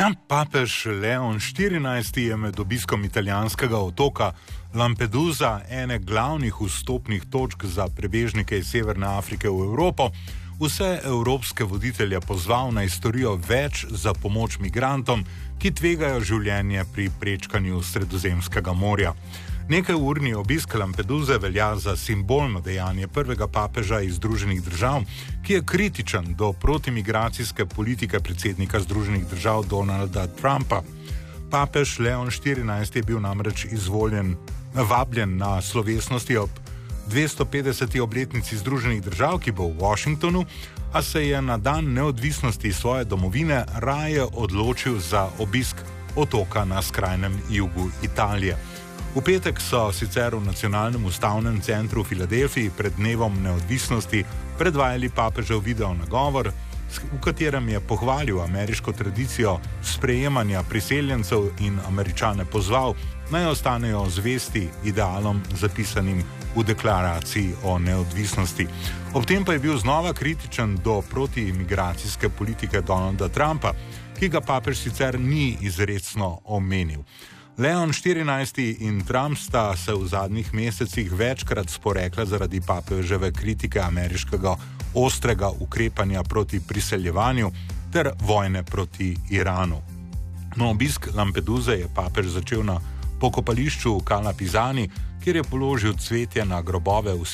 Papež Leon XIV je med obiskom italijanskega otoka Lampedusa, ene glavnih vstopnih točk za prebežnike iz Severne Afrike v Evropo, vse evropske voditelje pozval naj storijo več za pomoč migrantom, ki tvegajo življenje pri prečkanju Sredozemskega morja. Nekajurni obisk Lampeduse velja za simbolno dejanje prvega papeža iz Združenih držav, ki je kritičen do protimigracijske politike predsednika Združenih držav Donalda Trumpa. Papež Leon XIV je bil namreč vabljen na slovesnosti ob 250. obletnici Združenih držav, ki bo v Washingtonu, a se je na dan neodvisnosti svoje domovine raje odločil za obisk otoka na skrajnem jugu Italije. V petek so sicer v Nacionalnem ustavnem centru v Filadelfiji pred dnevom neodvisnosti predvajali papežev video nagovor, v katerem je pohvalil ameriško tradicijo sprejemanja priseljencev in Američane pozval, naj ostanejo zvesti idealom zapisanim v deklaraciji o neodvisnosti. Ob tem pa je bil znova kritičen do protiimigracijske politike Donalda Trumpa, ki ga papež sicer ni izrecno omenil. Leon XIV in Trump sta se v zadnjih mesecih večkrat sporekla zaradi papeževe kritike ameriškega ostrega ukrepanja proti priseljevanju ter vojne proti Iranu. No, obisk Lampeduse je papež začel na pokopališču v Cala Pisani, kjer je položil cvetje na grobove